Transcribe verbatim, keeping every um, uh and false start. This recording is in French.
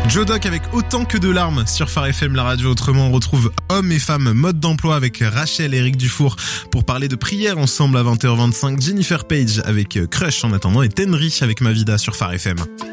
Joe Doc avec Autant que de larmes sur Phare F M, la radio autrement. On retrouve hommes et femmes mode d'emploi avec Rachel et Eric Dufour pour parler de prière ensemble à vingt heures vingt-cinq. Jennifer Page avec Crush en attendant et Tenry avec Ma Vida sur Phare F M.